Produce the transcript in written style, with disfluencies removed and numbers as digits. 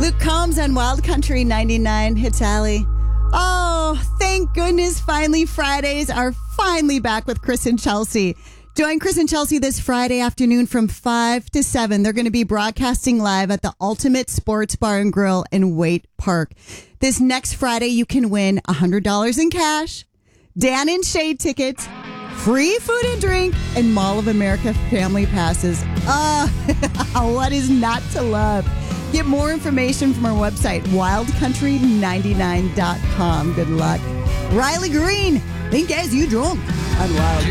Luke Combs on Wild Country 99 hits Alley. Oh, thank goodness finally Fridays are finally back with Chris and Chelsea. Join Chris and Chelsea this Friday afternoon from 5 to 7. They're going to be broadcasting live at the Ultimate Sports Bar and Grill in Waite Park. This next Friday, you can win $100 in cash, Dan and Shay tickets, free food and drink, and Mall of America family passes. What is not to love? Get more information from our website, wildcountry99.com. Good luck. Riley Green, think as you drunk on Wild